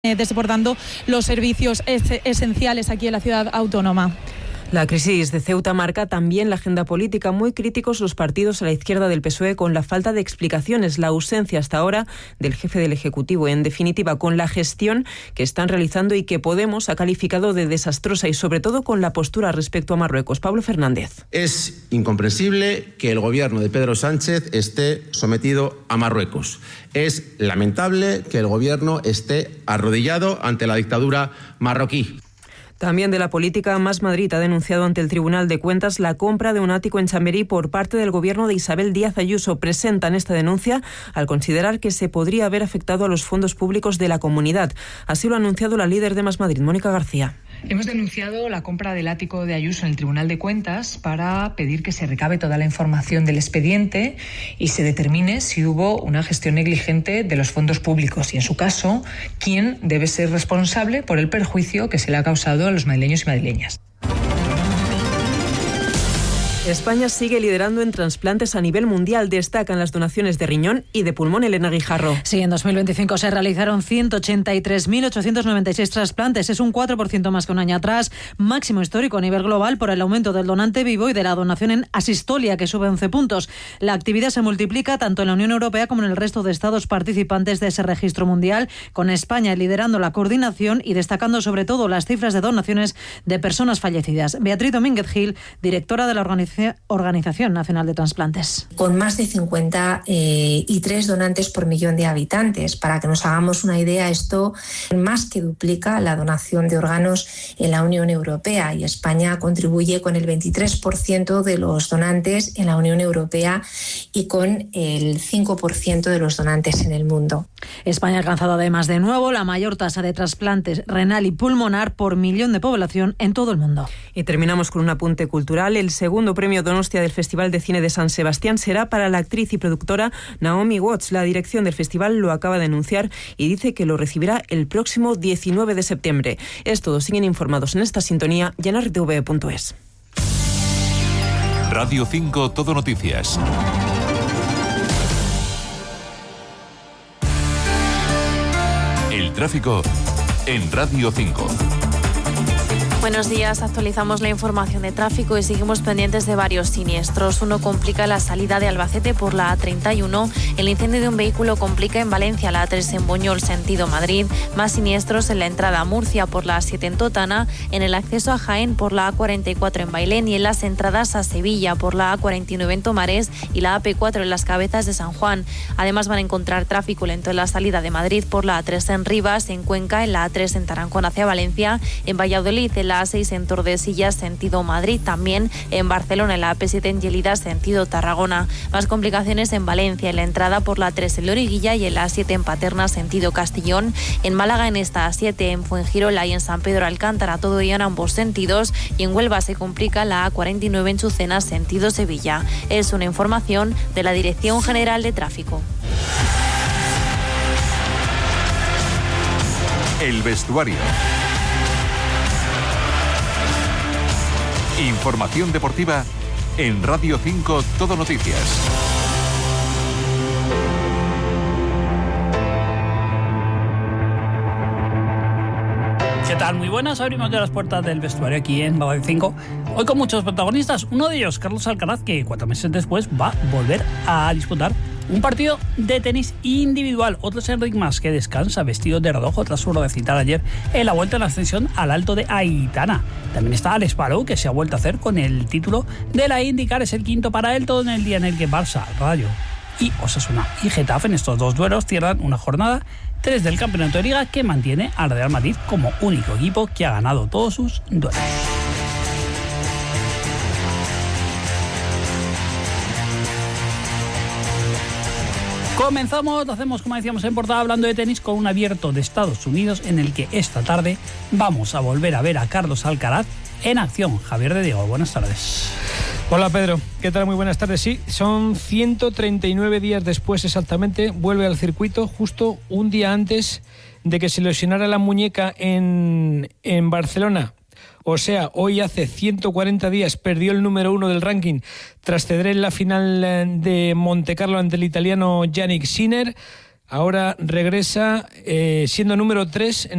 desbordando los servicios esenciales aquí en la ciudad autónoma. La crisis de Ceuta marca también la agenda política. Muy críticos los partidos a la izquierda del PSOE con la falta de explicaciones, la ausencia hasta ahora del jefe del Ejecutivo. En definitiva, con la gestión que están realizando y que Podemos ha calificado de desastrosa y sobre todo con la postura respecto a Marruecos. Pablo Fernández. Es incomprensible que el gobierno de Pedro Sánchez esté sometido a Marruecos. Es lamentable que el gobierno esté arrodillado ante la dictadura marroquí. También de la política, Más Madrid ha denunciado ante el Tribunal de Cuentas la compra de un ático en Chamberí por parte del gobierno de Isabel Díaz Ayuso. Presentan esta denuncia al considerar que se podría haber afectado a los fondos públicos de la comunidad. Así lo ha anunciado la líder de Más Madrid, Mónica García. Hemos denunciado la compra del ático de Ayuso en el Tribunal de Cuentas para pedir que se recabe toda la información del expediente y se determine si hubo una gestión negligente de los fondos públicos y, en su caso, quién debe ser responsable por el perjuicio que se le ha causado a los madrileños y madrileñas. España sigue liderando en trasplantes a nivel mundial. Destacan las donaciones de riñón y de pulmón. Elena Guijarro. Sí, en 2025 se realizaron 183.896 trasplantes. Es un 4% más que un año atrás. Máximo histórico a nivel global por el aumento del donante vivo y de la donación en asistolia, que sube 11 puntos. La actividad se multiplica tanto en la Unión Europea como en el resto de estados participantes de ese registro mundial, con España liderando la coordinación y destacando sobre todo las cifras de donaciones de personas fallecidas. Beatriz Domínguez Gil, directora de la Organización Nacional de Trasplantes. Con más de 53 donantes por millón de habitantes. Para que nos hagamos una idea, esto más que duplica la donación de órganos en la Unión Europea, y España contribuye con el 23% de los donantes en la Unión Europea y con el 5% de los donantes en el mundo. España ha alcanzado además de nuevo la mayor tasa de trasplantes renal y pulmonar por millón de población en todo el mundo. Y terminamos con un apunte cultural. El segundo premio Donostia del Festival de Cine de San Sebastián será para la actriz y productora Naomi Watts. La dirección del festival lo acaba de anunciar y dice que lo recibirá el próximo 19 de septiembre. Es todo. Siguen informados en esta sintonía y en rtv.es. Radio 5 Todo Noticias. El tráfico en Radio 5. Buenos días, actualizamos la información de tráfico y seguimos pendientes de varios siniestros. Uno complica la salida de Albacete por la A31, el incendio de un vehículo complica en Valencia la A3 en Buñol, sentido Madrid, más siniestros en la entrada a Murcia por la A7 en Totana, en el acceso a Jaén por la A44 en Bailén y en las entradas a Sevilla por la A49 en Tomares y la AP4 en las Cabezas de San Juan. Además van a encontrar tráfico lento en la salida de Madrid por la A3 en Rivas, en Cuenca, en la A3 en Tarancón hacia Valencia, en Valladolid, en la A6 en Tordesillas, sentido Madrid, también en Barcelona, en la AP7 en Lleida, sentido Tarragona. Más complicaciones en Valencia, en la entrada por la A3 en Loriguilla y en la A7 en Paterna, sentido Castellón. En Málaga, en esta A7, en Fuengirola y en San Pedro Alcántara, todo ello en ambos sentidos. Y en Huelva se complica la A49 en Chucena, sentido Sevilla. Es una información de la Dirección General de Tráfico. El vestuario. Información deportiva en Radio 5 Todo Noticias. ¿Qué tal? Muy buenas, abrimos ya las puertas del vestuario aquí en Radio 5. Hoy con muchos protagonistas, uno de ellos, Carlos Alcaraz, que 4 meses después va a volver a disputar un partido de tenis individual. Otro es Enric Mas, que descansa vestido de redojo tras su recital ayer en la vuelta en la ascensión al Alto de Aitana. También está Alex Palou, que se ha vuelto a hacer con el título de la IndyCar. Es el quinto para él, todo en el día en el que Barça, Rayo y Osasuna y Getafe, en estos dos duelos, cierran una jornada 3 del campeonato de Liga que mantiene al Real Madrid como único equipo que ha ganado todos sus duelos. Comenzamos, lo hacemos como decíamos en portada, hablando de tenis con un abierto de Estados Unidos en el que esta tarde vamos a volver a ver a Carlos Alcaraz en acción. Javier de Diego, buenas tardes. Hola Pedro, ¿qué tal? Muy buenas tardes. Sí, son 139 días después exactamente, vuelve al circuito justo un día antes de que se lesionara la muñeca en Barcelona. O sea, hoy hace 140 días perdió el número 1 del ranking tras ceder en la final de Montecarlo ante el italiano Yannick Sinner. Ahora regresa siendo número 3 en